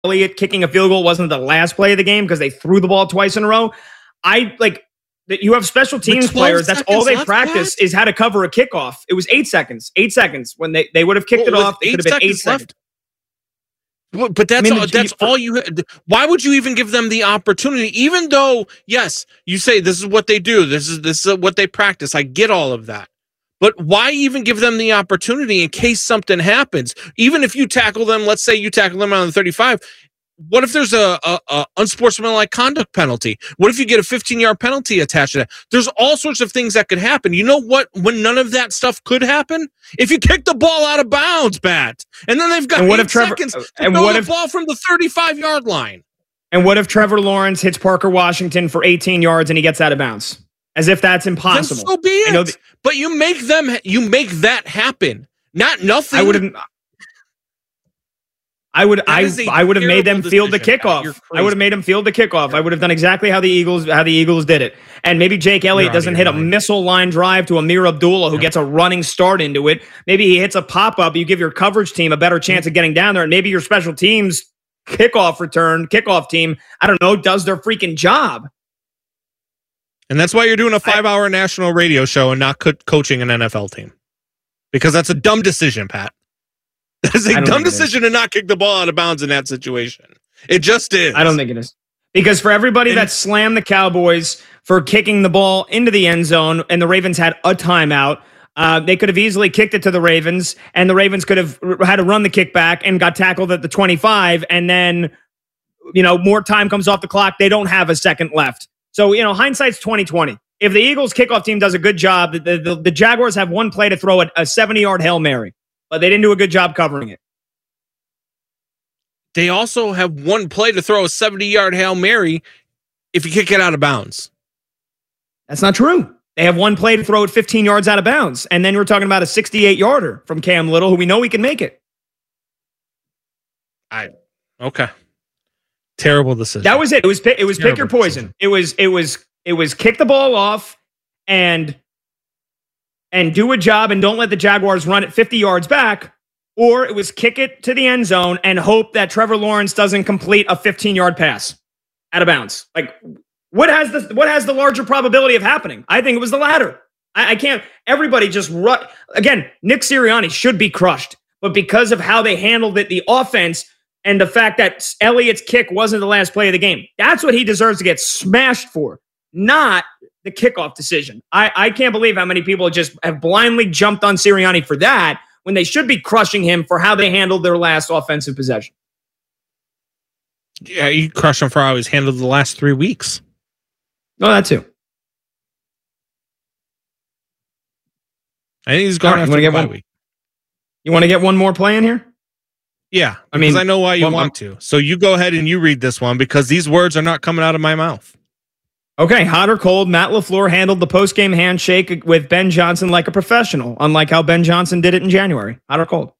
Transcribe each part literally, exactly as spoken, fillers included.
Elliott kicking a field goal wasn't the last play of the game because they threw the ball twice in a row. I like that you have special teams players. That's all they practice is how to cover a kickoff. It was eight seconds, eight seconds when they, they would have kicked well, it off. It could have been eight seconds. But, but that's I mean, all, that's all you. Why would you even give them the opportunity? Even though, yes, you say this is what they do. This is this is what they practice. I get all of that. But why even give them the opportunity in case something happens? Even if you tackle them, let's say you tackle them on the thirty-five. What if there's a, a, a unsportsmanlike conduct penalty? What if you get a fifteen-yard penalty attached to that? There's all sorts of things that could happen. You know what? When none of that stuff could happen, if you kick the ball out of bounds, Bat, and then they've got and what eight if Trevor, seconds to and throw what the if, ball from the thirty-five-yard line. And what if Trevor Lawrence hits Parker Washington for eighteen yards and he gets out of bounds? As if that's impossible. Then so be it. Th- but you make them. You make that happen. Not nothing. I would have. I would I I would have made them field the kickoff. I would have made them field the kickoff. I would have done exactly how the Eagles how the Eagles did it. And maybe Jake Elliott doesn't hit a missile line drive to Amir Abdullah, who gets a running start into it. Maybe he hits a pop-up. You give your coverage team a better chance of getting down there. And maybe your special teams kickoff return, kickoff team, I don't know, does their freaking job. And that's why you're doing a five-hour national radio show and not co- coaching an N F L team. Because that's a dumb decision, Pat. That's a dumb decision to not kick the ball out of bounds in that situation. It just is. I don't think it is. Because for everybody and, that slammed the Cowboys for kicking the ball into the end zone and the Ravens had a timeout, uh, they could have easily kicked it to the Ravens, and the Ravens could have had to run the kick back and got tackled at the twenty-five, and then, you know, more time comes off the clock. They don't have a second left. So, you know, hindsight's twenty twenty. If the Eagles kickoff team does a good job, the, the, the Jaguars have one play to throw a seventy-yard Hail Mary. But they didn't do a good job covering it. They also have one play to throw a seventy-yard Hail Mary if you kick it out of bounds. That's not true. They have one play to throw it fifteen yards out of bounds. And then we're talking about a sixty-eight-yarder from Cam Little, who we know we can make it. I Okay. Terrible decision. That was it. It was it was pick your poison. Decision. It was it was it was kick the ball off and and do a job and don't let the Jaguars run it fifty yards back, or it was kick it to the end zone and hope that Trevor Lawrence doesn't complete a fifteen-yard pass out of bounds. Like, what has the what has the larger probability of happening? I think it was the latter. I, I can't. Everybody just run. Again, Nick Sirianni should be crushed, but because of how they handled it, the offense, and the fact that Elliott's kick wasn't the last play of the game, that's what he deserves to get smashed for, not the kickoff decision. I, I can't believe how many people just have blindly jumped on Sirianni for that when they should be crushing him for how they handled their last offensive possession. Yeah, you crush him for how he's handled the last three weeks. Oh, that too. I think he's going right, after the bye one, week. You want to get one more play in here? Yeah, I mean, I know why you well, want to. So you go ahead and you read this one because these words are not coming out of my mouth. Okay, hot or cold, Matt LaFleur handled the post-game handshake with Ben Johnson like a professional, unlike how Ben Johnson did it in January. Hot or cold?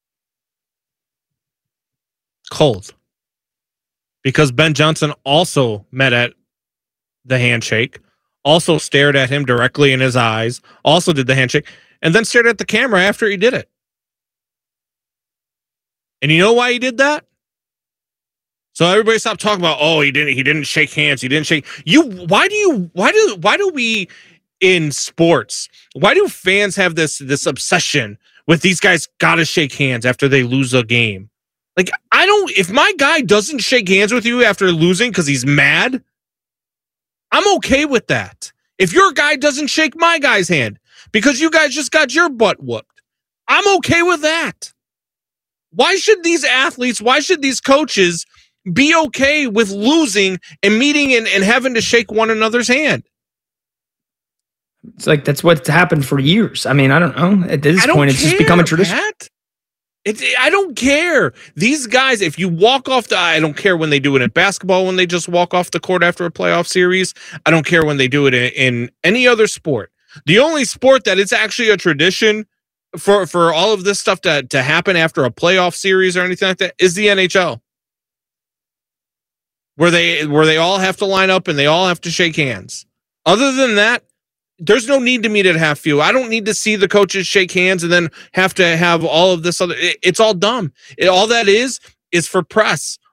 Cold. Because Ben Johnson also met at the handshake, also stared at him directly in his eyes, also did the handshake, and then stared at the camera after he did it. And you know why he did that? So everybody stop talking about, oh, he didn't he didn't shake hands, he didn't shake. You why do you why do why do we in sports, why do fans have this this obsession with these guys gotta shake hands after they lose a game? Like, I don't if my guy doesn't shake hands with you after losing because he's mad, I'm okay with that. If your guy doesn't shake my guy's hand because you guys just got your butt whooped, I'm okay with that. Why should these athletes, why should these coaches be okay with losing and meeting and, and having to shake one another's hand? It's like that's what's happened for years. I mean, I don't know. At this point, it's care, just become a tradition. Pat. It, I don't care. These guys, if you walk off the, I don't care when they do it in basketball, when they just walk off the court after a playoff series. I don't care when they do it in, in any other sport. The only sport that it's actually a tradition for, for all of this stuff to, to happen after a playoff series or anything like that is the N H L. Where they where they all have to line up and they all have to shake hands. Other than that, there's no need to meet at half field. I don't need to see the coaches shake hands and then have to have all of this other. It, it's all dumb. It, all that is is for press.